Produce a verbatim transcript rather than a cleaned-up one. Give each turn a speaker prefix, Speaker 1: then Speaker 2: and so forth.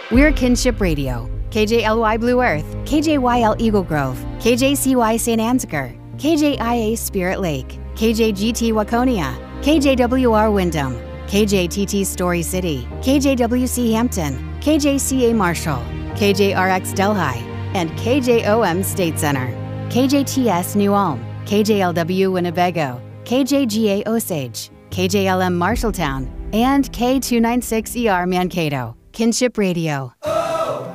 Speaker 1: We're Kinship Radio, K J L Y Blue Earth, K J Y L Eagle Grove, K J C Y Saint Ansgar, K J I A Spirit Lake, K J G T Waconia, K J W R Windham, K J T T Story City, K J W C Hampton, K J C A Marshall, K J R X Delhi, and K J O M State Center, K J T S New Ulm, K J L W Winnebago, K J G A Osage, K J L M Marshalltown, and K two ninety-six E R Mankato. Kinship Radio.